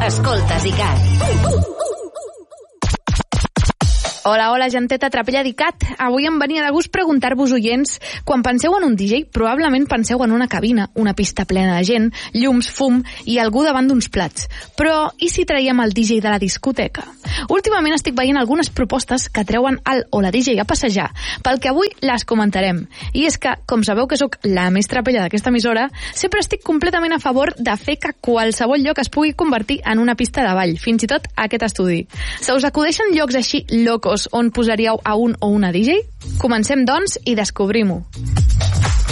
Escoltes ICAT. Hola, genteta trapella d'ICAT. Avui em venia de gust preguntar-vos, oients, quan penseu en un DJ, probablement penseu en una cabina, una pista plena de gent, llums, fum i algú davant d'uns plats. Però i si traiem el DJ de la discoteca? Últimament estic veient algunes propostes que treuen el o la DJ a passejar, pel que avui les comentarem. I és que, com sabeu que sóc la més trapella d'aquesta emissora, sempre estic completament a favor de fer que qualsevol lloc es pugui convertir en una pista de ball, fins i tot aquest estudi. Se us acudeixen llocs així locos on posaríeu a un o una DJ? Comencem, doncs, i descobrim-ho.